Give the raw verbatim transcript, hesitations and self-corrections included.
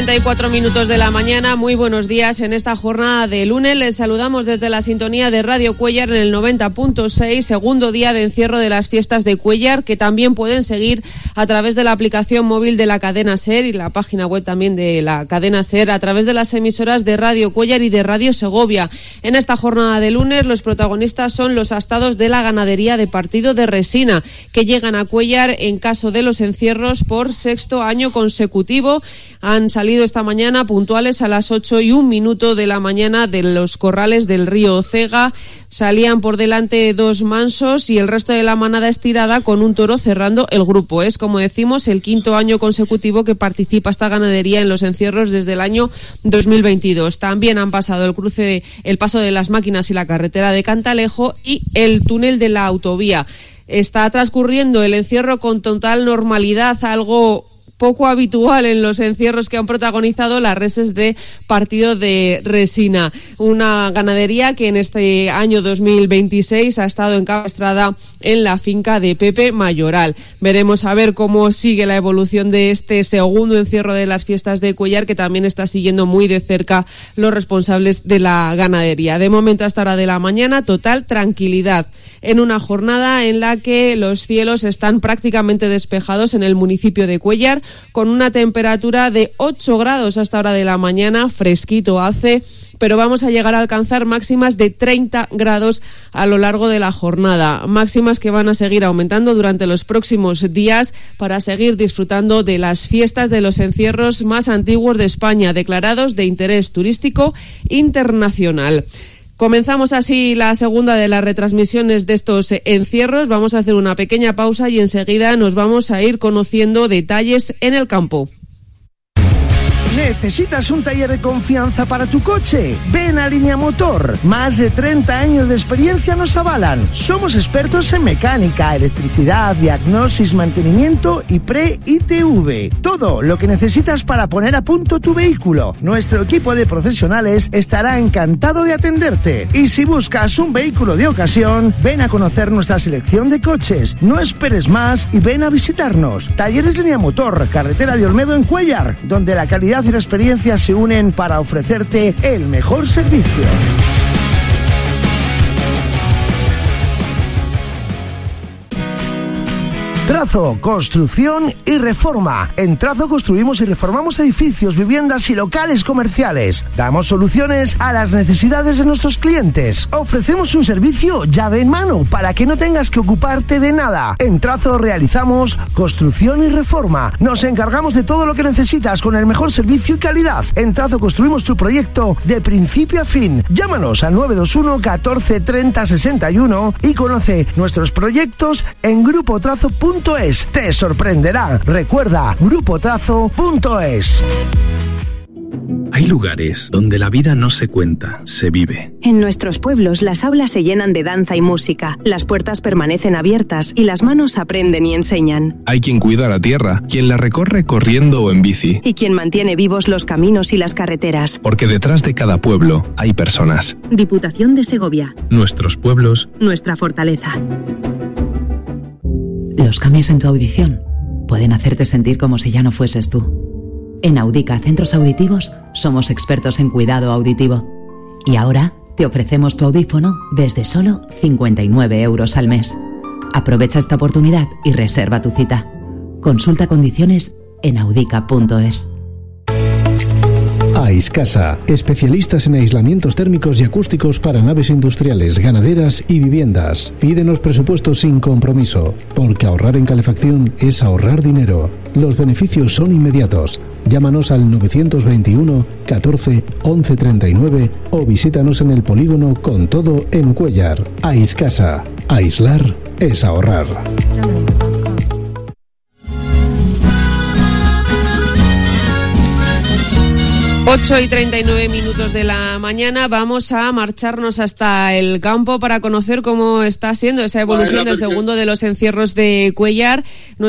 treinta y cuatro minutos de la mañana, muy buenos días en esta jornada de lunes. Les saludamos desde la sintonía de Radio Cuéllar en el noventa punto seis, segundo día de encierro de las fiestas de Cuéllar, que también pueden seguir a través de la aplicación móvil de la cadena SER y la página web también de la cadena SER, a través de las emisoras de Radio Cuéllar y de Radio Segovia. En esta jornada de lunes los protagonistas son los astados de la ganadería de Partido de Resina, que llegan a Cuéllar en caso de los encierros por sexto año consecutivo. Han salido esta mañana puntuales a las ocho y un minuto de la mañana de los corrales del río Ocega. Salían por delante dos mansos y el resto de la manada estirada con un toro cerrando el grupo. Es, como decimos, el quinto año consecutivo que participa esta ganadería en los encierros desde el año dos mil veintidós. También han pasado el cruce, de, el paso de las máquinas y la carretera de Cantalejo y el túnel de la autovía. Está transcurriendo el encierro con total normalidad, algo poco habitual en los encierros que han protagonizado las reses de Partido de Resina. Una ganadería que en este año dos mil veintiséis ha estado encabestrada en la finca de Pepe Mayoral. Veremos a ver cómo sigue la evolución de este segundo encierro de las fiestas de Cuéllar, que también está siguiendo muy de cerca los responsables de la ganadería. De momento, a esta hora de la mañana, total tranquilidad en una jornada en la que los cielos están prácticamente despejados en el municipio de Cuéllar, con una temperatura de ocho grados a esta hora de la mañana, fresquito hace, pero vamos a llegar a alcanzar máximas de treinta grados a lo largo de la jornada, máximas que van a seguir aumentando durante los próximos días para seguir disfrutando de las fiestas de los encierros más antiguos de España, declarados de interés turístico internacional. Comenzamos así la segunda de las retransmisiones de estos encierros. Vamos a hacer una pequeña pausa y enseguida nos vamos a ir conociendo detalles en el campo. ¿Necesitas un taller de confianza para tu coche? Ven a Línea Motor. Más de treinta años de experiencia nos avalan. Somos expertos en mecánica, electricidad, diagnosis, mantenimiento y pre-I T V. Todo lo que necesitas para poner a punto tu vehículo. Nuestro equipo de profesionales estará encantado de atenderte. Y si buscas un vehículo de ocasión, ven a conocer nuestra selección de coches. No esperes más y ven a visitarnos. Talleres Línea Motor, carretera de Olmedo en Cuéllar, donde la calidad y la experiencia se unen para ofrecerte el mejor servicio. Trazo, construcción y reforma. En Trazo construimos y reformamos edificios, viviendas y locales comerciales. Damos soluciones a las necesidades de nuestros clientes. Ofrecemos un servicio llave en mano para que no tengas que ocuparte de nada. En Trazo realizamos construcción y reforma. Nos encargamos de todo lo que necesitas con el mejor servicio y calidad. En Trazo construimos tu proyecto de principio a fin. Llámanos al nueve dos uno catorce treinta sesenta y uno y conoce nuestros proyectos en grupo trazo punto es. Te sorprenderá. Recuerda, grupo trazo punto es. Hay lugares donde la vida no se cuenta, se vive. En nuestros pueblos las aulas se llenan de danza y música, las puertas permanecen abiertas y las manos aprenden y enseñan. Hay quien cuida la tierra, quien la recorre corriendo o en bici. Y quien mantiene vivos los caminos y las carreteras. Porque detrás de cada pueblo hay personas. Diputación de Segovia. Nuestros pueblos. Nuestra fortaleza. Los cambios en tu audición pueden hacerte sentir como si ya no fueses tú. En Audica Centros Auditivos somos expertos en cuidado auditivo. Y ahora te ofrecemos tu audífono desde solo cincuenta y nueve euros al mes. Aprovecha esta oportunidad y reserva tu cita. Consulta condiciones en audica punto es. Aiscasa, especialistas en aislamientos térmicos y acústicos para naves industriales, ganaderas y viviendas. Pídenos presupuestos sin compromiso, porque ahorrar en calefacción es ahorrar dinero. Los beneficios son inmediatos. Llámanos al novecientos veintiuno catorce once treinta y nueve o visítanos en el polígono Con Todo en Cuéllar. Aiscasa, aislar es ahorrar. ocho y treinta y nueve minutos de la mañana, vamos a marcharnos hasta el campo para conocer cómo está siendo esa evolución del segundo de los encierros de Cuéllar.